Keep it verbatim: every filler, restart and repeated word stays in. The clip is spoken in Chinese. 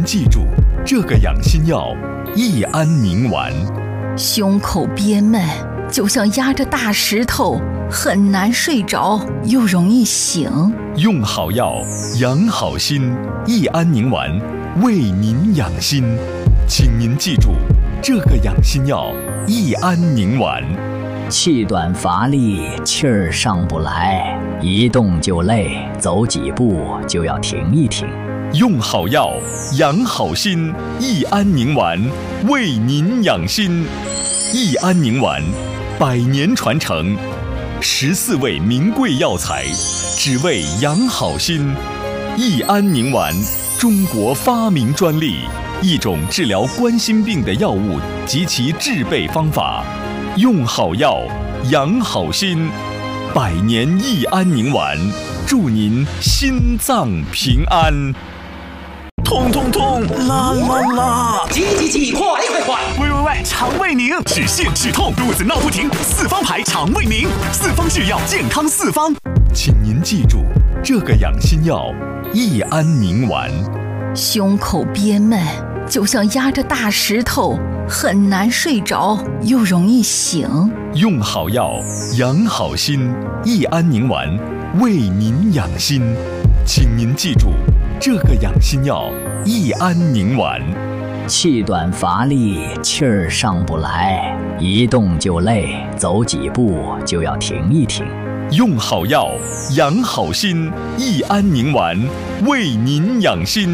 记住，这个养心药益安宁丸。 胸口憋闷，就像压着大石头，很难睡着，又容易醒。 用好药，养好心，益安宁丸为您养心。请您记住，这个养心药益安宁丸。 气短乏力，气儿上不来，一动就累，走几步就要停一停。 用好药，养好心，益安宁丸为您养心。益安宁丸，百年传承，十四味名贵药材，只为养好心。益安宁丸，中国发明专利，一种治疗冠心病的药物及其制备方法。用好药，养好心，百年益安宁丸，祝您心脏平安。 痛痛痛，啦啦啦！ 急急急，快快快！ 喂喂喂，肠胃宁，止泻止痛，肚子闹不停，四方牌肠胃宁，四方制药，健康四方。 请您记住，这个养心药益安宁丸。 胸口憋闷，就像压着大石头，很难睡着，又容易醒。 用好药，养好心，益安宁丸为您养心。请您记住，这个养心药益安宁丸。 气短乏力，气儿上不来，一动就累，走几步就要停一停。 用好药，养好心，益安宁丸为您养心。